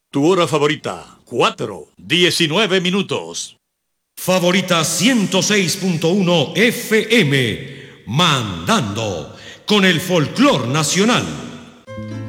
Tu hora favorita, 4:19 minutos. Favorita 106.1 FM, mandando con el folclor nacional.